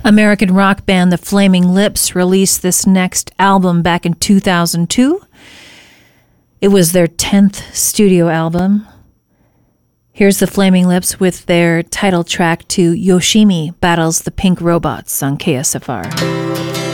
American rock band The Flaming Lips released this next album back in 2002. It was their 10th studio album. Here's The Flaming Lips with their title track to Yoshimi Battles the Pink Robots on KSFR.